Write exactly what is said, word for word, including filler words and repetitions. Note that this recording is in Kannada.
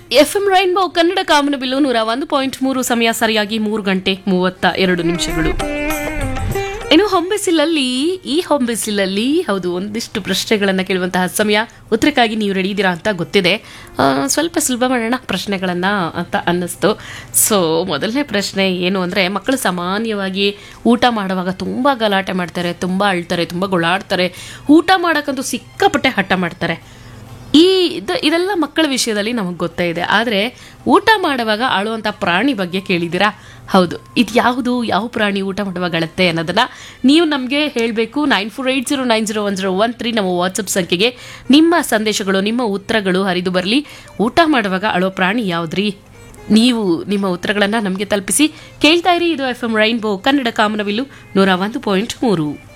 ಎಫ್ ಎಂ ರೈನ್ಬೋ ಕನ್ನಡ ಕಾಮನಬಿಲ್ಲು ನೂರ ಒಂದು ಪಾಯಿಂಟ್ ಮೂರು ಸಮಯ ಸರಿಯಾಗಿ ಮೂರು ಗಂಟೆ ಮೂವತ್ತ ಎರಡು ನಿಮಿಷಗಳು. ಇನ್ನು ಹೊಂಬಿಸಿಲಲ್ಲಿ ಈ ಹೊಂಬಿಸಿಲಲ್ಲಿ ಹೌದು ಒಂದಿಷ್ಟು ಪ್ರಶ್ನೆಗಳನ್ನು ಕೇಳುವಂತಹ ಸಮಯ. ಉತ್ತರಕ್ಕಾಗಿ ನೀವು ರೆಡಿ ಇದ್ದೀರಾ ಅಂತ ಗೊತ್ತಿದೆ. ಸ್ವಲ್ಪ ಸುಲಭ ಮಾಡೋಣ ಪ್ರಶ್ನೆಗಳನ್ನು ಅಂತ ಅನ್ನಿಸ್ತು. ಸೊ ಮೊದಲನೇ ಪ್ರಶ್ನೆ ಏನು ಅಂದರೆ, ಮಕ್ಕಳು ಸಾಮಾನ್ಯವಾಗಿ ಊಟ ಮಾಡುವಾಗ ತುಂಬ ಗಲಾಟೆ ಮಾಡ್ತಾರೆ, ತುಂಬ ಅಳ್ತಾರೆ, ತುಂಬ ಗೊಳಾಡ್ತಾರೆ, ಊಟ ಮಾಡೋಕ್ಕಂತೂ ಸಿಕ್ಕಾಪಟ್ಟೆ ಹಠ ಮಾಡ್ತಾರೆ. ಈ ಇದು ಇದೆಲ್ಲ ಮಕ್ಕಳ ವಿಷಯದಲ್ಲಿ ನಮಗೆ ಗೊತ್ತೇ ಇದೆ. ಆದರೆ ಊಟ ಮಾಡುವಾಗ ಆಳುವಂಥ ಪ್ರಾಣಿ ಬಗ್ಗೆ ಕೇಳಿದ್ದೀರಾ? ಹೌದು, ಇದು ಯಾವುದು, ಯಾವ ಪ್ರಾಣಿ ಊಟ ಮಾಡುವಾಗ ಅಳುತ್ತೆ ಅನ್ನೋದನ್ನು ನೀವು ನಮಗೆ ಹೇಳಬೇಕು. Nine four eight zero nine zero one zero one three ನಮ್ಮ ವಾಟ್ಸಪ್ ಸಂಖ್ಯೆಗೆ ನಿಮ್ಮ ಸಂದೇಶಗಳು, ನಿಮ್ಮ ಉತ್ತರಗಳು ಹರಿದು ಬರಲಿ. ಊಟ ಮಾಡುವಾಗ ಅಳೋ ಪ್ರಾಣಿ ಯಾವುದ್ರಿ? ನೀವು ನಿಮ್ಮ ಉತ್ತರಗಳನ್ನು ನಮಗೆ ತಲುಪಿಸಿ. ಕೇಳ್ತಾ ಇರಿ, ಇದು ಎಫ್ ಎಂ ರೈನ್ಬೋ ಕನ್ನಡ ಕಾಮನಬಿಲ್ಲು ನೂರ ಒಂದು ಪಾಯಿಂಟ್ ಮೂರು.